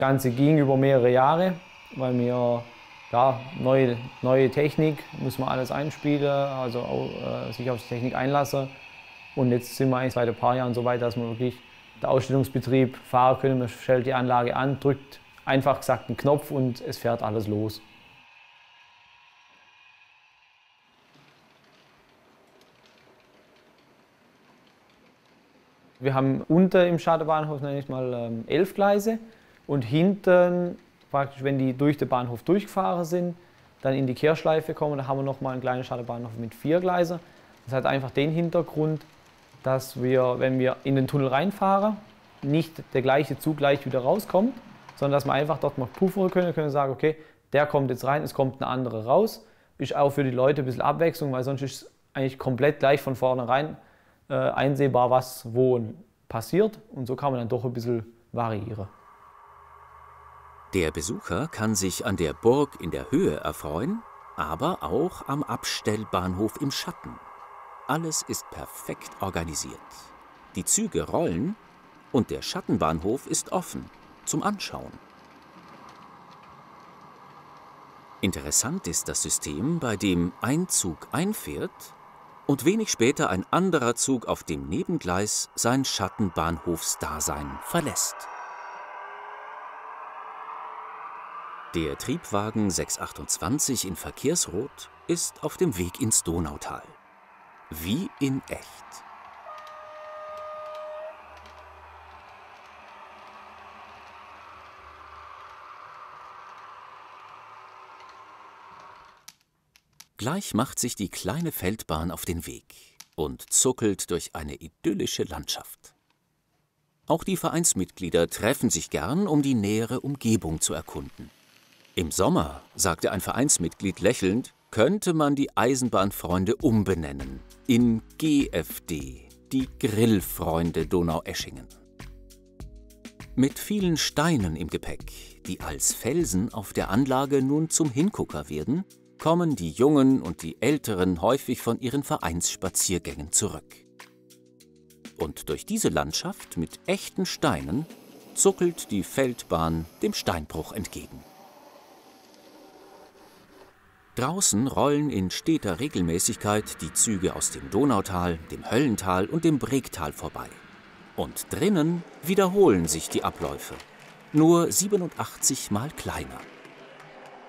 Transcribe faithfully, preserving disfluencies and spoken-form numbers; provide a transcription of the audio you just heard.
Das Ganze ging über mehrere Jahre, weil wir ja, neue, neue Technik, muss man alles einspielen, also auch, äh, sich auf die Technik einlassen. Und jetzt sind wir eigentlich seit ein paar Jahren so weit, dass wir wirklich den Ausstellungsbetrieb fahren können. Man stellt die Anlage an, drückt einfach gesagt einen Knopf und es fährt alles los. Wir haben unten im Schattenbahnhof nenne ich mal ähm, elf Gleise und hinten, praktisch, wenn die durch den Bahnhof durchgefahren sind, dann in die Kehrschleife kommen, da haben wir noch mal einen kleinen Schattenbahnhof mit vier Gleisen. Das hat einfach den Hintergrund, dass wir, wenn wir in den Tunnel reinfahren, nicht der gleiche Zug gleich wieder rauskommt, sondern dass wir einfach dort noch puffern können, können sagen, okay, der kommt jetzt rein, es kommt ein anderer raus. Ist auch für die Leute ein bisschen Abwechslung, weil sonst ist es eigentlich komplett gleich von vornherein äh, einsehbar, was wo passiert. Und so kann man dann doch ein bisschen variieren. Der Besucher kann sich an der Burg in der Höhe erfreuen, aber auch am Abstellbahnhof im Schatten. Alles ist perfekt organisiert. Die Züge rollen und der Schattenbahnhof ist offen zum Anschauen. Interessant ist das System, bei dem ein Zug einfährt und wenig später ein anderer Zug auf dem Nebengleis sein Schattenbahnhofsdasein verlässt. Der Triebwagen sechshundertachtundzwanzig in Verkehrsrot ist auf dem Weg ins Donautal. Wie in echt. Gleich macht sich die kleine Feldbahn auf den Weg und zuckelt durch eine idyllische Landschaft. Auch die Vereinsmitglieder treffen sich gern, um die nähere Umgebung zu erkunden. Im Sommer, sagte ein Vereinsmitglied lächelnd, könnte man die Eisenbahnfreunde umbenennen in G F D, die Grillfreunde Donaueschingen. Mit vielen Steinen im Gepäck, die als Felsen auf der Anlage nun zum Hingucker werden, kommen die Jungen und die Älteren häufig von ihren Vereinsspaziergängen zurück. Und durch diese Landschaft mit echten Steinen zuckelt die Feldbahn dem Steinbruch entgegen. Draußen rollen in steter Regelmäßigkeit die Züge aus dem Donautal, dem Höllental und dem Bregtal vorbei. Und drinnen wiederholen sich die Abläufe, nur siebenundachtzig Mal kleiner.